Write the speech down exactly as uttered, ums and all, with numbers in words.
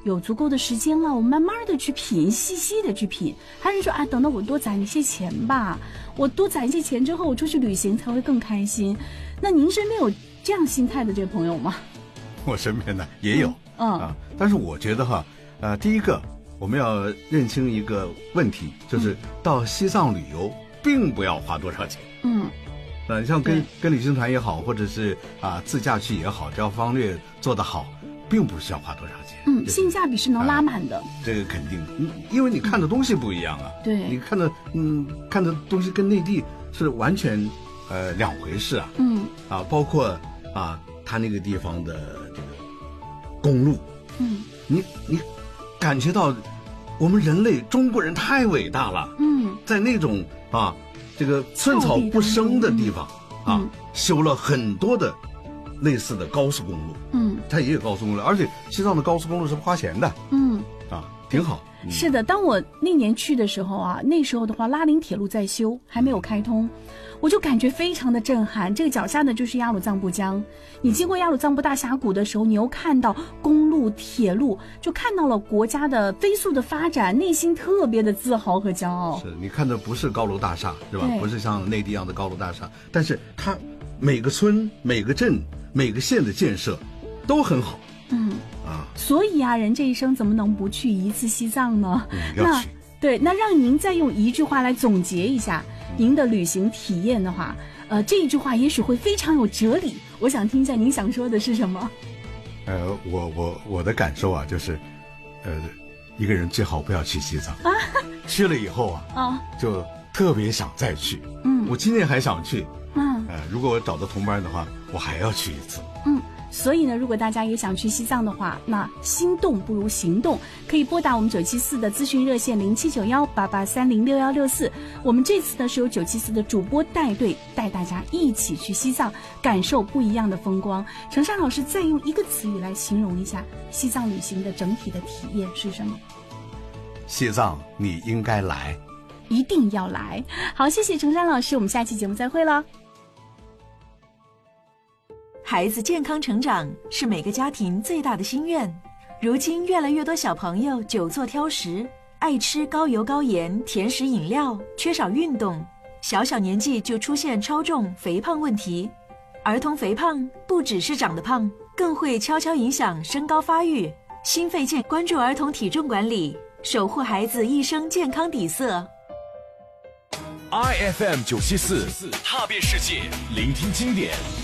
有足够的时间了，我们慢慢的去品，细细的去品，还是说啊，等到我多攒一些钱吧，我多攒一些钱之后，我出去旅行才会更开心。那您身边有这样心态的这朋友吗？ 我身边呢也有， 嗯，嗯啊，但是我觉得哈，呃，第一个我们要认清一个问题，就是到西藏旅游并不要花多少钱。 嗯。 呃，像跟跟旅行团也好，或者是啊、呃、自驾去也好，只要方略做得好，并不需要花多少钱。 嗯，性价比是能拉满的。 啊、这个肯定，因为你看的东西不一样啊。 对， 你看的嗯看的东西跟内地是完全呃两回事啊。 嗯。 啊，包括啊他那个地方的这个公路， 嗯， 你你感觉到我们人类中国人太伟大了。 嗯， 在那种啊。这个寸草不生的地方、嗯、啊、嗯，修了很多的类似的高速公路，嗯，它也有高速公路，而且西藏的高速公路是不花钱的，嗯，啊，挺好。 嗯、是的，当我那年去的时候啊，那时候的话，拉林铁路在修，还没有开通，我就感觉非常的震撼。这个脚下的就是雅鲁藏布江，你经过雅鲁藏布大峡谷的时候，你又看到公路、铁路，就看到了国家的飞速的发展，内心特别的自豪和骄傲。 是你看的不是高楼大厦，是吧？不是像内地一样的高楼大厦，但是它每个村、每个镇、每个县的建设都很好。 嗯啊，所以啊，人这一生怎么能不去一次西藏呢？ 嗯，要去。 对，那让您再用一句话来总结一下您的旅行体验的话，呃，这一句话也许会非常有哲理。我想听一下您想说的是什么？ 呃，我我我的感受啊，就是，呃，一个人最好不要去西藏，啊、去了以后啊，啊，就特别想再去。嗯，我今年还想去。嗯，呃，如果我找到同伴的话，我还要去一次。 嗯。所以呢，如果大家也想去西藏的话，那心动不如行动，可以拨打我们九七四的咨询热线零七九幺八八三零六幺六四。我们这次呢是由九七四的主播带队，带大家一起去西藏，感受不一样的风光。程山老师再用一个词语来形容一下西藏旅行的整体的体验是什么？ 西藏你应该来， 一定要来。好，谢谢程山老师，我们下期节目再会了。 孩子健康成长是每个家庭最大的心愿。如今越来越多小朋友久坐挑食，爱吃高油高盐甜食饮料，缺少运动，小小年纪就出现超重肥胖问题。儿童肥胖不只是长得胖，更会悄悄影响身高发育。心肺健关注儿童体重管理，守护孩子一生健康底色。 I F M 九七四，踏遍世界，聆听经典。